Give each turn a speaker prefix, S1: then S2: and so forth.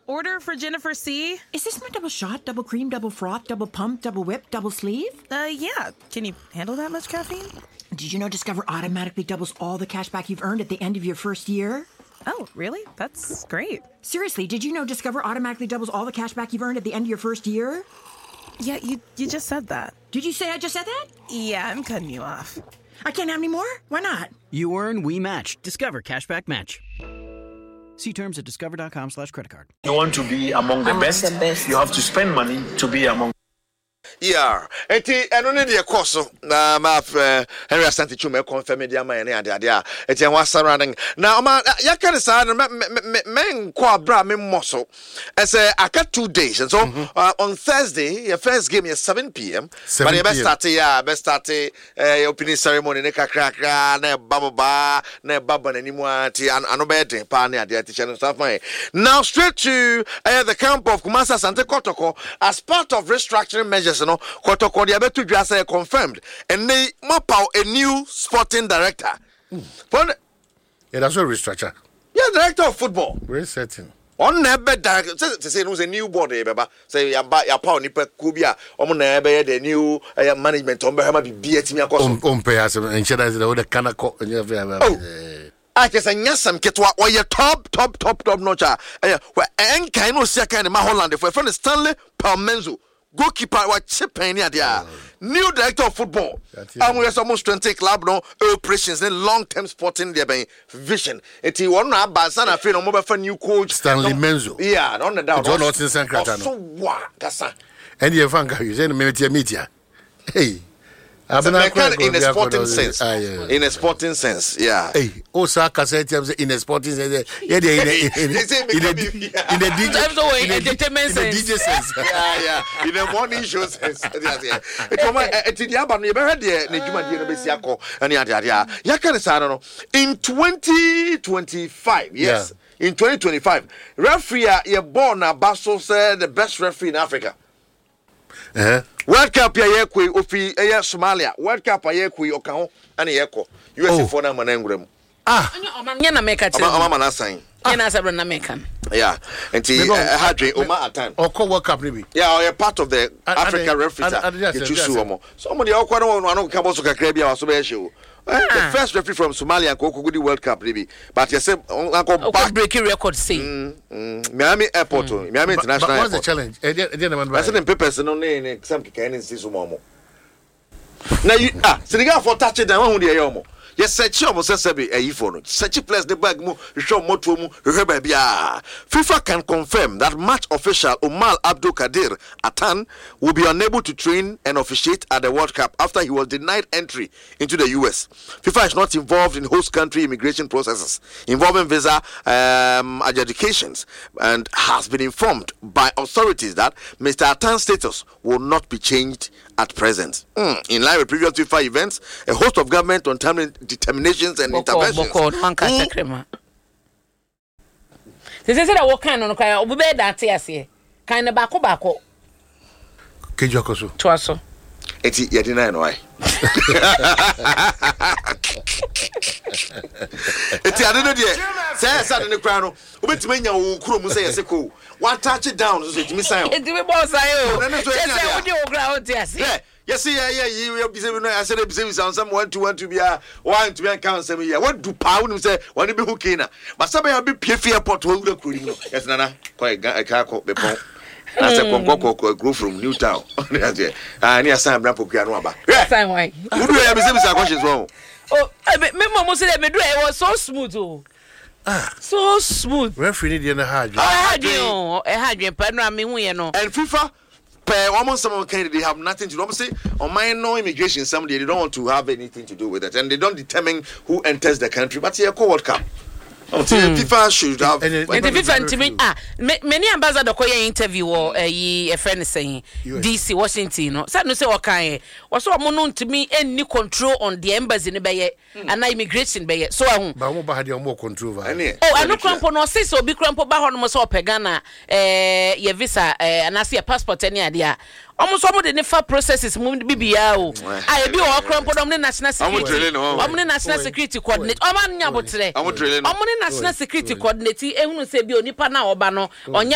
S1: order for Jennifer C.
S2: Is this my double shot, double cream, double froth, double pump, double whip, double sleeve?
S1: Yeah. Can you handle that much caffeine?
S2: Did you know Discover automatically doubles all the cash back you've earned at the end of your first year?
S1: Oh, really? That's great.
S2: Seriously, did you know Discover automatically doubles all the cash back you've earned at the end of your first year?
S1: Yeah, you just said that.
S2: Did you say I just said that?
S1: Yeah, I'm cutting you off.
S2: I can't have any more? Why not?
S3: You earn, we match. Discover Cashback Match. See terms at discover.com/creditcard.
S4: You want to be among the best, you have to spend money to be among.
S5: Yeah, eti eno ne de koso na ma Henry Asante Chuma confirm media man ne ade eti en wasara den na ma ya kan sa na men ko abra me moso say aka 2 days and so on Thursday your first game is 7 p.m. but you best start opening ceremony ne kakra na baba na nimu ati ano be den pa ne ade ati channel stuff fine. Now straight to the camp of Kumasi Asante Kotoko as part of restructuring measures. No, Kotoko they are to just confirmed, and they map out a new sporting director. Yeah,
S6: that's a restructure.
S5: Yeah, director of football.
S6: Resetting.
S5: On never director. Say it was a new body, baba. Say ya power nipa kubia. Never the new management. Hama be beat me across.
S6: Pay us and share the Kanako.
S5: I just say nyasam ketwa or your top notch. Where en kind of second in my Holland for friend Stanley Palmenzo. Goalkeeper what chip there. New director of football. And we are almost 20 club no operations and long-term sporting there vision. It is one now Basana feel no mobile for new coach
S6: Stanley Menzo.
S5: Yeah, on the down.
S6: John Hutchinson Kratano.
S5: So what? That's
S6: and you find you say media. Hey.
S5: In a sporting sense. In a sporting sense, yeah.
S6: Hey, Osaka said in a sporting sense. Yeah, in a DJ sense.
S5: Yeah. In a morning show sense. In 2025, yes. In 2025, referee you born a Basso said the best referee in Africa. World Cup ya kwe ofi Somalia. World Cup ya kwe okaho ana yeko. USA for na manengrem.
S1: Nya na meka che.
S5: Ama na sign.
S1: Nya na sabra na meka.
S5: Yeah. Enti Hadri Omar Atan.
S6: Oko World Cup maybe.
S5: Yeah, or part of the Africa referees. You choose omo. Somebody okwa no kabo so kakra bia so be show. The first referee from Somalia go the World Cup maybe. But you say uncle
S1: back breaking record say.
S5: Miami Airport, Miami International.
S6: But what's the challenge?
S5: I said in papers no name some can see so momo. Now you Senegal for touch down who dey yomo. Yes, search almost say be a phone. Search place the bag mu show moto mu hweba bia. FIFA can confirm that match official Omar Abdul Kadir Atan will be unable to train and officiate at the World Cup after he was denied entry into the US. FIFA is not involved in host country immigration processes involving visa adjudications and has been informed by authorities that Mr. Atan's status will not be changed at present. In line with previous FIFA events, a host of government on time determinations and interventions.
S1: They say that what kind of no we be that here. Kind of bako.
S6: Kejokoso.
S1: Twaso.
S5: Eti yedina no ai. Eti ade no de say ne kra no obetime nya wo kuro mu say yeseko one touch it down so etimi sign.
S1: Eti me boss ayo. Say we dey okra o ti ase.
S5: Yes, you be saying I said be saying some 1 to be a 1 to be account some year. What do pound say when be hookina? But somebody be PF airport wo go kuri no. Yes nana, quite a car ko be pon. As a Congo group from Newtown. Near San Brampo no aba.
S1: Sign why?
S5: Who do you be saying questions wrong?
S1: Oh, me mama say me do it was so smooth oh. So smooth.
S6: Referee dey na hard.
S1: Hard pan me hu ye no.
S5: And FIFA almost some kind they have nothing to do. Obviously, on my no immigration, somebody they don't want to have anything to do with it, and they don't determine who enters the country. But here, World Cup. FIFA should have.
S1: And the FIFA team, many ambassador koye interview or a friend saying DC Washington. No, said no say okay. Was so mono to me any control on the embassy ne beye and immigration beye. So I
S6: but mo ba had more control.
S1: Oh, I no crampo no say so be crampo ba ho no so pegana your visa and I see a passport any idea. Almost some of the nefa processes move bibia o. I be o crampo no national security. National security coordinate. O man nya botre. National security coordinator ehunu se bi onipa na oba no